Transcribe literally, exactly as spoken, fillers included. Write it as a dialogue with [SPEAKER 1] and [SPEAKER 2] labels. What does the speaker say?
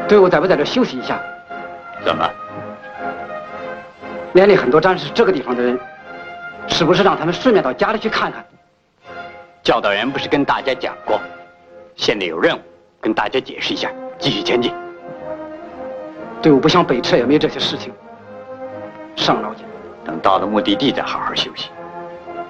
[SPEAKER 1] 队伍在不在这休息一下？
[SPEAKER 2] 怎么？
[SPEAKER 1] 连里很多战士这个地方的人，是不是让他们顺便到家里去看看？
[SPEAKER 2] 教导员不是跟大家讲过，现在有任务，跟大家解释一下，继续前进。
[SPEAKER 1] 队伍不想北撤，也没这些事情。上老姐，
[SPEAKER 2] 等到了目的地再好好休息。